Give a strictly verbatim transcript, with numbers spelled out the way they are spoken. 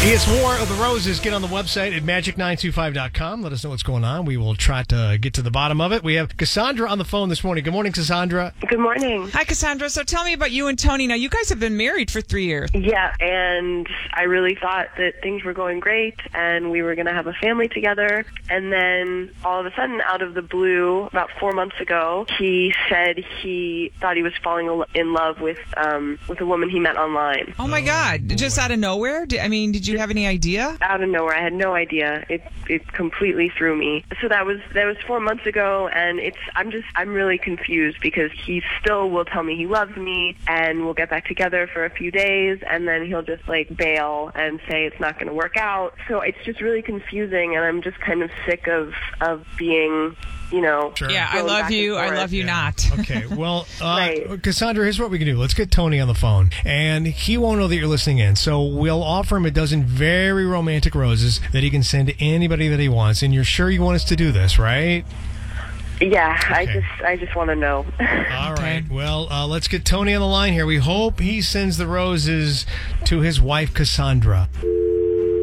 It's War of the Roses. Get on the website at magic nine two five dot com. Let us know what's going on. We will try to get to the bottom of it. We have Cassandra on the phone this morning. Good morning, Cassandra. Good morning. Hi, Cassandra. So tell me about you and Tony. Now, you guys have been married for three years. Yeah, and I really thought that things were going great and we were going to have a family together. And then all of a sudden, out of the blue, about four months ago, he said he thought he was falling in love with um, with a woman he met online. Oh, my God. boy. Just out of nowhere? Did, I mean, did you have any idea? Out of nowhere. I had no idea. It it completely threw me. So that was that was four months ago, and it's I'm just I'm really confused because he still will tell me he loves me and we'll get back together for a few days, and then he'll just like bail and say it's not going to work out. So it's just really confusing, and I'm just kind of sick of of being, you know. Sure. Yeah, I going love back you. and I forth. love you Yeah. not. Okay, well, uh, Right. Cassandra, here's what we can do. Let's get Tony on the phone, and he won't know that you're listening in, so we'll offer him a dozen very romantic roses that he can send to anybody that he wants, and you're sure you want us to do this, right? Yeah, I Okay. just I just want to know. All right, well, uh, let's get Tony on the line here. We hope he sends the roses to his wife, Cassandra.